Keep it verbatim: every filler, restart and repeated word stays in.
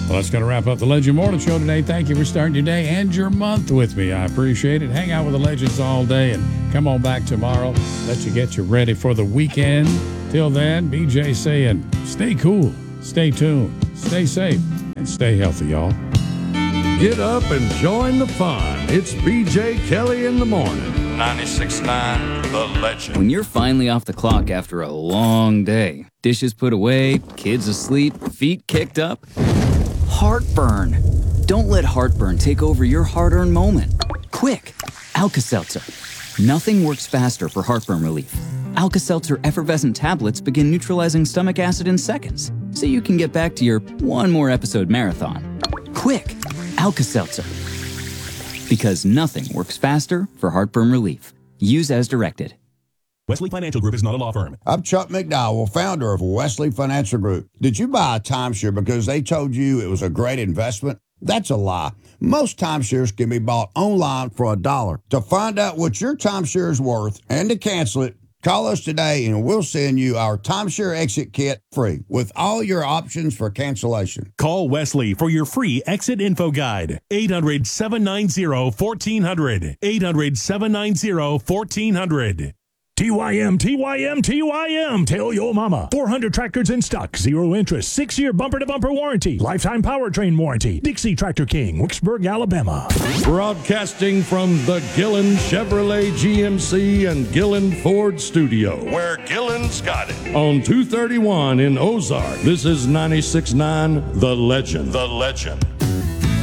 Well, that's going to wrap up the Legend Morning Show today. Thank you for starting your day and your month with me. I appreciate it. Hang out with the Legends all day and come on back tomorrow. Let you get you ready for the weekend. Till then, B J saying, stay cool, stay tuned, stay safe, and stay healthy, y'all. Get up and join the fun. It's B J Kelly in the morning. ninety-six point nine The Legend. When you're finally off the clock after a long day, dishes put away, kids asleep, feet kicked up, heartburn. Don't let heartburn take over your hard-earned moment. Quick, Alka-Seltzer. Nothing works faster for heartburn relief. Alka-Seltzer effervescent tablets begin neutralizing stomach acid in seconds, so you can get back to your one more episode marathon. Quick, Alka-Seltzer. Because nothing works faster for heartburn relief. Use as directed. Wesley Financial Group is not a law firm. I'm Chuck McDowell, founder of Wesley Financial Group. Did you buy a timeshare because they told you it was a great investment? That's a lie. Most timeshares can be bought online for a dollar. To find out what your timeshare is worth and to cancel it, call us today and we'll send you our timeshare exit kit free with all your options for cancellation. Call Wesley for your free exit info guide. eight hundred, seven nine zero, one four zero zero. eight hundred, seven nine zero, one four zero zero. T Y M, T Y M, T Y M. Tell your mama. four hundred tractors in stock. Zero interest. Six-year bumper-to-bumper warranty. Lifetime powertrain warranty. Dixie Tractor King, Wicksburg, Alabama. Broadcasting from the Gillen Chevrolet G M C and Gillen Ford studio. Where Gillen's got it. On two thirty-one in Ozark, this is ninety-six point nine The Legend. The Legend.